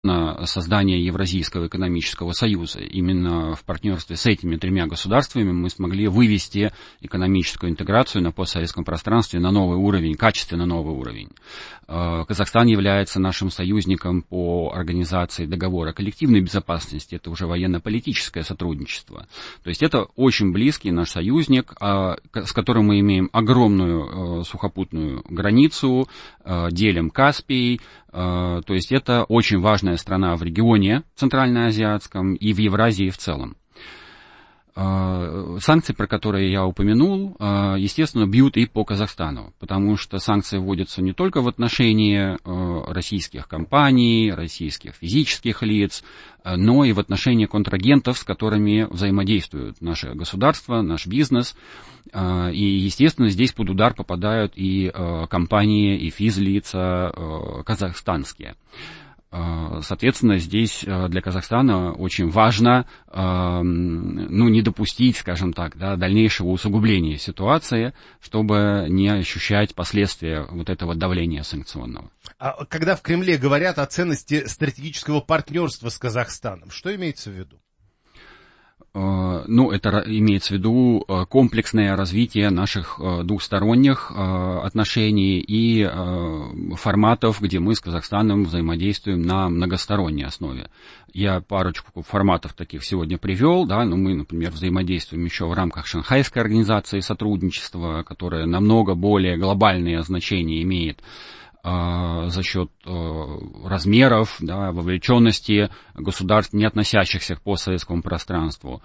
на создание Евразийского экономического союза. Именно в партнерстве с этими тремя государствами мы смогли вывести экономическую интеграцию на постсоветском пространстве на новый уровень, качественно новый уровень. Казахстан является нашим союзником по организации договора коллективной безопасности. Это уже военно-политическое сотрудничество. То есть это очень близкий наш союзник, с которым мы имеем огромную сухопутную границу, делим Каспий. То есть это очень важная страна в регионе центральноазиатском и в Евразии в целом. Санкции, про которые я упомянул, естественно, бьют и по Казахстану, потому что санкции вводятся не только в отношении российских компаний, российских физических лиц, но и в отношении контрагентов, с которыми взаимодействуют наше государство, наш бизнес. И, естественно, здесь под удар попадают и компании, и физлица казахстанские. Соответственно, здесь для Казахстана очень важно не допустить, скажем так, дальнейшего усугубления ситуации, чтобы не ощущать последствия вот этого давления санкционного. А когда в Кремле говорят о ценности стратегического партнерства с Казахстаном, что имеется в виду? Это имеется в виду комплексное развитие наших двухсторонних отношений и форматов, где мы с Казахстаном взаимодействуем на многосторонней основе. Я парочку форматов таких сегодня привел, но мы, например, взаимодействуем еще в рамках Шанхайской организации сотрудничества, которая намного более глобальное значение имеет за счет размеров, вовлеченности государств, не относящихся к постсоветскому пространству.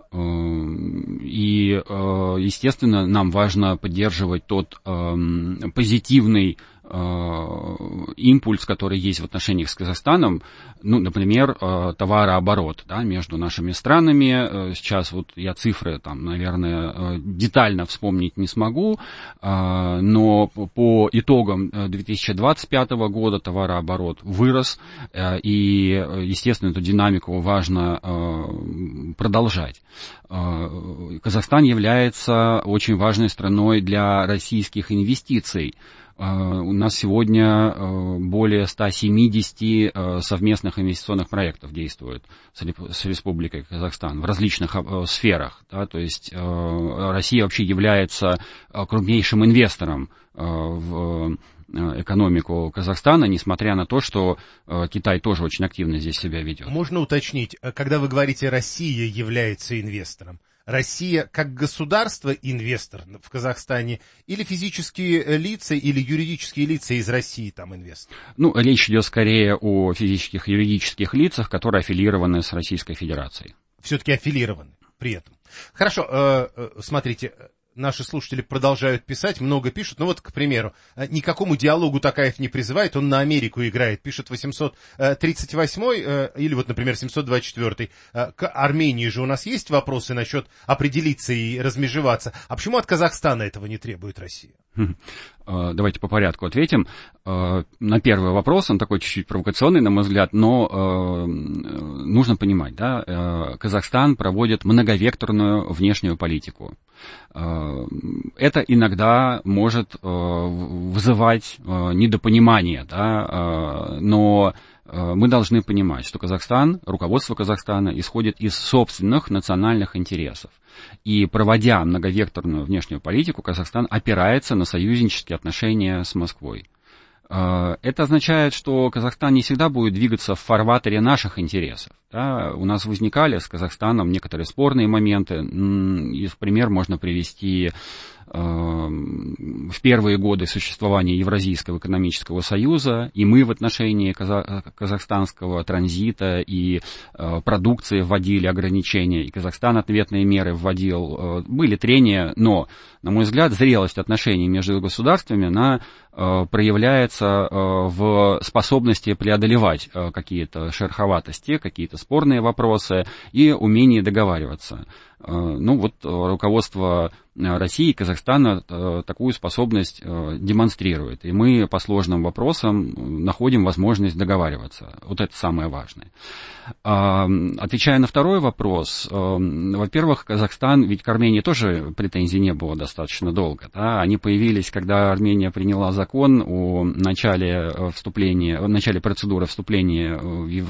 И, естественно, нам важно поддерживать тот позитивный импульс, который есть в отношениях с Казахстаном, например, товарооборот, между нашими странами. Сейчас я цифры наверное, детально вспомнить не смогу, но по итогам 2025 года товарооборот вырос, и, естественно, эту динамику важно продолжать. Казахстан является очень важной страной для российских инвестиций. У нас сегодня более 170 совместных инвестиционных проектов действует с Республикой Казахстан в различных сферах. То есть Россия вообще является крупнейшим инвестором в экономику Казахстана, несмотря на то, что Китай тоже очень активно здесь себя ведет. Можно уточнить, когда вы говорите «Россия является инвестором», Россия как государство инвестор в Казахстане или физические лица или юридические лица из России там инвестор? Речь идет скорее о физических и юридических лицах, которые аффилированы с Российской Федерацией. Все-таки аффилированы при этом. Хорошо, смотрите. Наши слушатели продолжают писать, много пишут. К примеру, никакому диалогу Токаев не призывает, он на Америку играет. Пишет 838-й или например, 724-й. К Армении же у нас есть вопросы насчет определиться и размежеваться. А почему от Казахстана этого не требует Россия? Давайте по порядку ответим. На первый вопрос, он такой чуть-чуть провокационный, на мой взгляд, но нужно понимать, Казахстан проводит многовекторную внешнюю политику. Это иногда может вызывать недопонимание, но мы должны понимать, что руководство Казахстана исходит из собственных национальных интересов. И проводя многовекторную внешнюю политику, Казахстан опирается на союзнические отношения с Москвой. Это означает, что Казахстан не всегда будет двигаться в фарватере наших интересов. У нас возникали с Казахстаном некоторые спорные моменты. В пример можно привести в первые годы существования Евразийского экономического союза, и мы в отношении казахстанского транзита и продукции вводили ограничения, и Казахстан ответные меры вводил. Были трения, но, на мой взгляд, зрелость отношений между государствами, она проявляется в способности преодолевать какие-то шероховатости, какие-то спорные вопросы и умении договариваться. Руководство России и Казахстана такую способность демонстрирует. И мы по сложным вопросам находим возможность договариваться. Это самое важное. Отвечая на второй вопрос, во-первых, Казахстан, ведь к Армении тоже претензий не было достаточно долго. Они появились, когда Армения приняла закон о начале процедуры вступления в